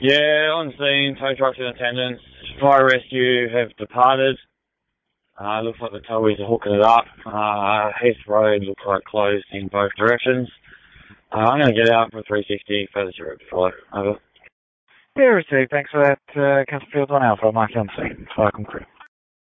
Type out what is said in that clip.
Yeah, on scene, tow trucks in attendance. Fire rescue have departed. Looks like the towies are hooking it up. Heath Road looks like closed in both directions. I'm going to get out for 360 further to flow. Over. Yeah, received. Thanks for that, Castlefield 1 Alpha, Mike Johnson, Fire Crew.